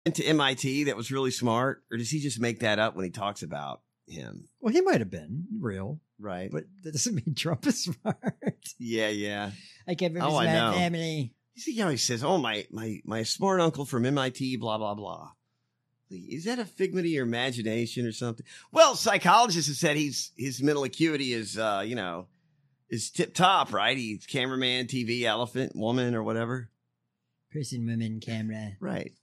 to MIT that was really smart, or does he just make that up when he talks about him? Well, he might have been real, right? But that doesn't mean Trump is smart. Yeah. I came from a smart family. You see how he says, "Oh, my smart uncle from MIT, blah blah blah." Is that a figment of your imagination or something? Well, psychologists have said his mental acuity is is tip top, right? He's cameraman, TV, elephant, woman, or whatever. Person, woman, camera. Right.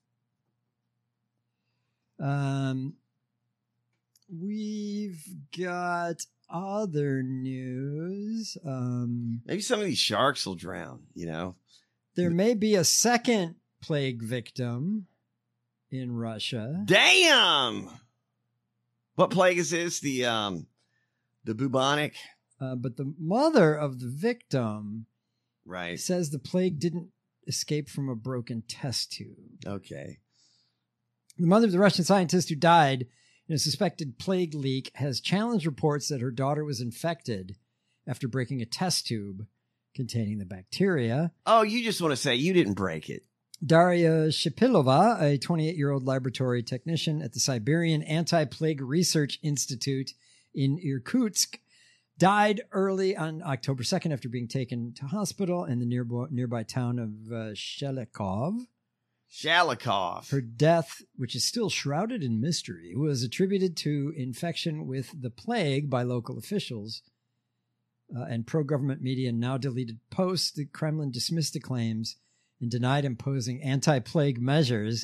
We've got other news. Maybe some of these sharks will drown, There may be a second plague victim in Russia. Damn! What plague is this? The bubonic? But the mother of the victim right says the plague didn't escape from a broken test tube. Okay. The mother of the Russian scientist who died in a suspected plague leak has challenged reports that her daughter was infected after breaking a test tube containing the bacteria. Oh, you just want to say you didn't break it. Daria Shipilova, a 28-year-old laboratory technician at the Siberian Anti-Plague Research Institute in Irkutsk, died early on October 2nd after being taken to hospital in the nearby town of Shalikov. Shalikov. Her death, which is still shrouded in mystery, was attributed to infection with the plague by local officials and pro-government media now deleted posts. The Kremlin dismissed the claims and denied imposing anti-plague measures.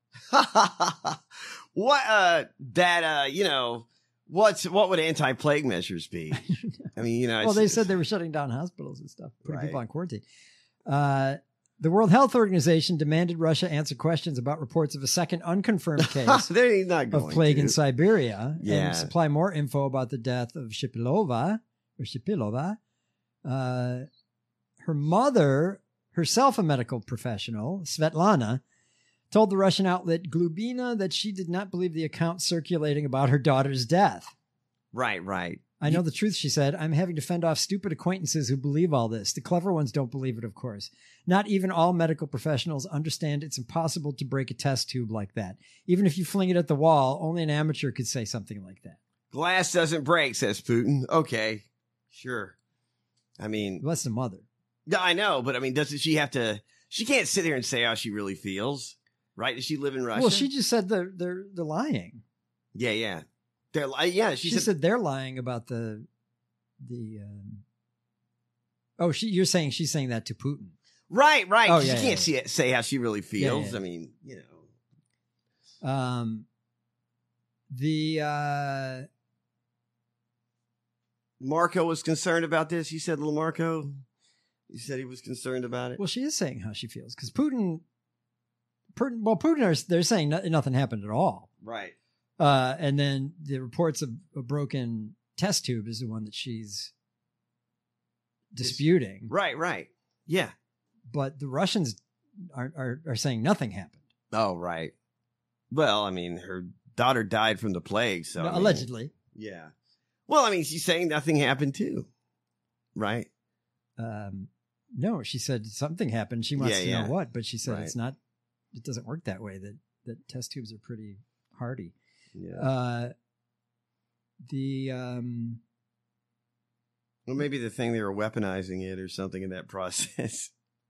What would anti-plague measures be? I mean, well, they said they were shutting down hospitals and stuff, putting people on quarantine. The World Health Organization demanded Russia answer questions about reports of a second unconfirmed case of plague in Siberia and supply more info about the death of Shipilova. Her mother, herself a medical professional, Svetlana, told the Russian outlet Glubina that she did not believe the account circulating about her daughter's death. Right. I know the truth, she said. I'm having to fend off stupid acquaintances who believe all this. The clever ones don't believe it, of course. Not even all medical professionals understand it's impossible to break a test tube like that. Even if you fling it at the wall, only an amateur could say something like that. Glass doesn't break, says Putin. Okay, sure. I mean... Well, that's the mother. Yeah, I know, but I mean, doesn't she have to... She can't sit here and say how she really feels, right? Does she live in Russia? Well, she just said they're lying. Yeah. She said they're lying about you're saying she's saying that to Putin. Right. Oh, she can't say how she really feels. Yeah. I mean, Marco was concerned about this. You said little Marco? You said he was concerned about it? Well, she is saying how she feels because Putin, they're saying nothing happened at all. Right. And then the reports of a broken test tube is the one that she's disputing. Right. Yeah. But the Russians are saying nothing happened. Oh, right. Well, I mean, her daughter died from the plague, so... allegedly. Yeah. Well, I mean, she's saying nothing happened too. Right? No, she said something happened. She wants to know what, but she said it's not... It doesn't work that way, that test tubes are pretty hardy. Yeah. Well, maybe the thing they were weaponizing it or something in that process.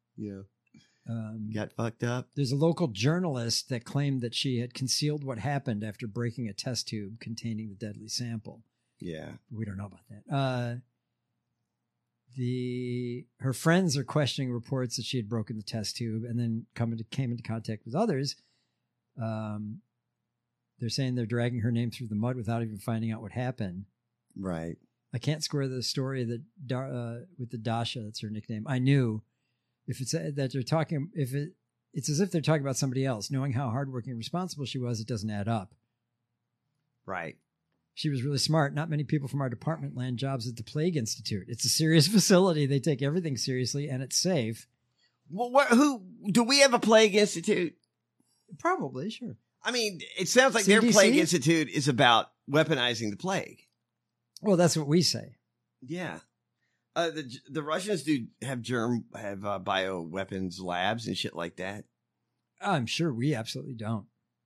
Got fucked up. There's a local journalist that claimed that she had concealed what happened after breaking a test tube containing the deadly sample. Yeah. We don't know about that. Her friends are questioning reports that she had broken the test tube and then came into contact with others. They're saying they're dragging her name through the mud without even finding out what happened. Right. I can't square the story that with the Dasha, that's her nickname. I knew if it's that they're talking, it's as if they're talking about somebody else. Knowing how hardworking and responsible she was, it doesn't add up. Right. She was really smart. Not many people from our department land jobs at the Plague Institute. It's a serious facility. They take everything seriously, and it's safe. Well, who do we have a Plague Institute? Probably, sure. I mean, it sounds like CDC? Their Plague Institute is about weaponizing the plague. Well, that's what we say. Yeah. The Russians have bioweapons labs and shit like that. I'm sure we absolutely don't.